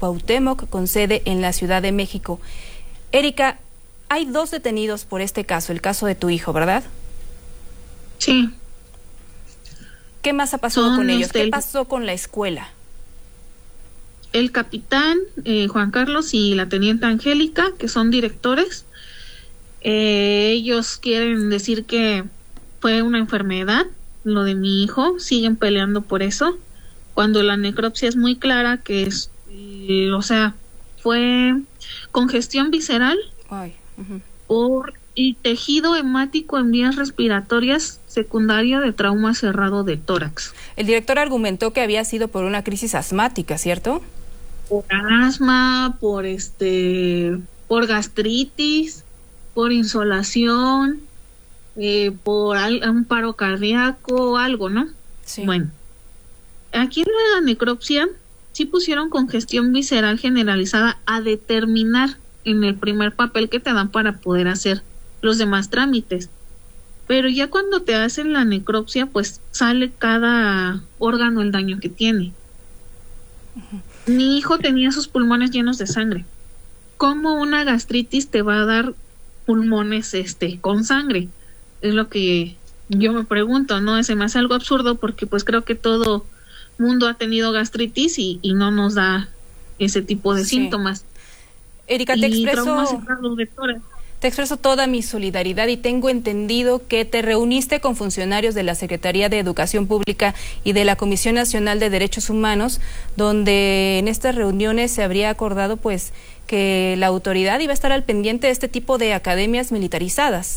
Cuauhtémoc, con sede en la Ciudad de México. Erika, hay 2 detenidos por este caso, el caso de tu hijo, ¿verdad? Sí. ¿Qué más ha pasado con ellos? ¿Qué pasó con la escuela? El capitán Juan Carlos y la teniente Angélica, que son directores, ellos quieren decir que fue una enfermedad, lo de mi hijo, siguen peleando por eso, cuando la necropsia es muy clara que es, fue congestión visceral y tejido hemático en vías respiratorias secundaria de trauma cerrado de tórax. El director argumentó que había sido por una crisis asmática, ¿cierto? Por asma, por gastritis, por insolación, por un paro cardíaco, algo, ¿no? Sí. Bueno, aquí en la necropsia sí pusieron congestión visceral generalizada a determinar en el primer papel que te dan para poder hacer los demás trámites. Pero ya cuando te hacen la necropsia, pues sale cada órgano el daño que tiene. Mi hijo tenía sus pulmones llenos de sangre. ¿Cómo una gastritis te va a dar pulmones con sangre? Es lo que yo me pregunto, ¿no? Se me hace algo absurdo porque pues creo que todo mundo ha tenido gastritis y no nos da ese tipo de síntomas. Erika, te expreso toda mi solidaridad y tengo entendido que te reuniste con funcionarios de la Secretaría de Educación Pública y de la Comisión Nacional de Derechos Humanos, donde en estas reuniones se habría acordado pues que la autoridad iba a estar al pendiente de este tipo de academias militarizadas.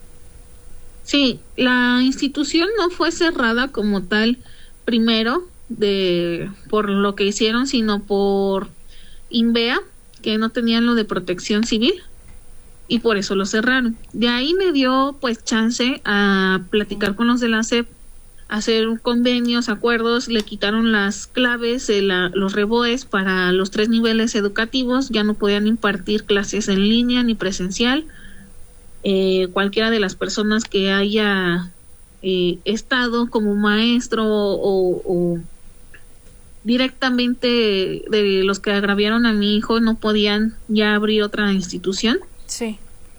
Sí, la institución no fue cerrada como tal primero por lo que hicieron, sino por INVEA, que no tenían lo de protección civil, y por eso lo cerraron. De ahí me dio pues chance a platicar con los de la SEP, hacer convenios, acuerdos, le quitaron las claves, los reboes para los 3 niveles educativos, ya no podían impartir clases en línea ni presencial. Cualquiera de las personas que haya estado como maestro o directamente de los que agraviaron a mi hijo no podían ya abrir otra institución. Sí.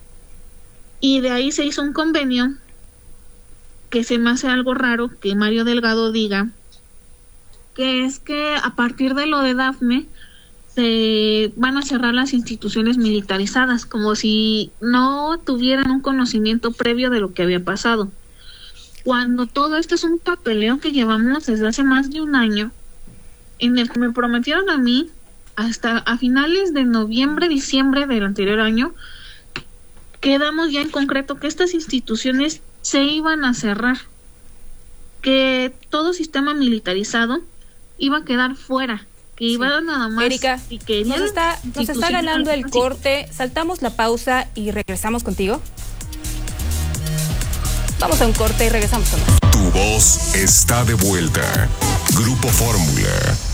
Y de ahí se hizo un convenio que se me hace algo raro que Mario Delgado diga que es que a partir de lo de Dafne se van a cerrar las instituciones militarizadas, como si no tuvieran un conocimiento previo de lo que había pasado, cuando todo esto es un papeleo que llevamos desde hace más de un año, en el que me prometieron a mí hasta a finales de noviembre, diciembre del anterior año, quedamos ya en concreto que estas instituciones se iban a cerrar, que todo sistema militarizado iba a quedar fuera, que iba nada más. Erika, y que nos está ganando el corte, saltamos la pausa y regresamos contigo. Vamos a un corte y regresamos con más. Tu voz está de vuelta. Grupo Fórmula.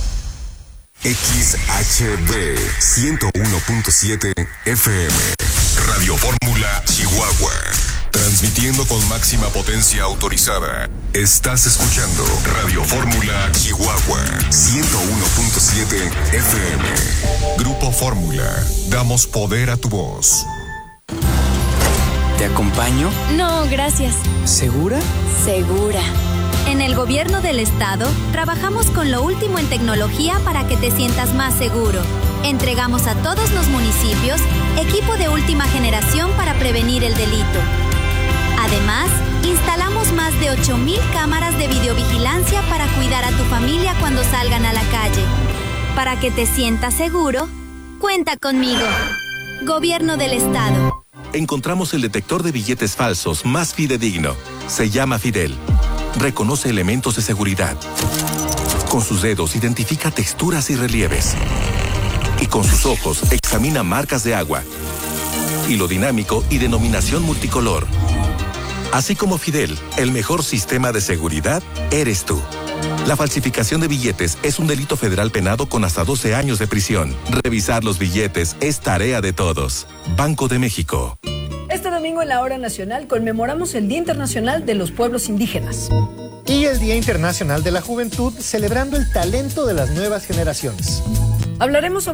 XHB 101.7 FM. Radio Fórmula Chihuahua. Transmitiendo con máxima potencia autorizada. Estás escuchando Radio Fórmula Chihuahua 101.7 FM. Grupo Fórmula. Damos poder a tu voz. ¿Te acompaño? No, gracias. ¿Segura? Segura. En el Gobierno del Estado, trabajamos con lo último en tecnología para que te sientas más seguro. Entregamos a todos los municipios equipo de última generación para prevenir el delito. Además, instalamos más de 8,000 cámaras de videovigilancia para cuidar a tu familia cuando salgan a la calle. Para que te sientas seguro, cuenta conmigo. Gobierno del Estado. Encontramos el detector de billetes falsos más fidedigno. Se llama Fidel. Reconoce elementos de seguridad. Con sus dedos identifica texturas y relieves. Y con sus ojos examina marcas de agua. Hilo dinámico y denominación multicolor. Así como Fidel, el mejor sistema de seguridad eres tú. La falsificación de billetes es un delito federal penado con hasta 12 años de prisión. Revisar los billetes es tarea de todos. Banco de México. Este domingo en la Hora Nacional conmemoramos el Día Internacional de los Pueblos Indígenas. Y el Día Internacional de la Juventud, celebrando el talento de las nuevas generaciones. Hablaremos sobre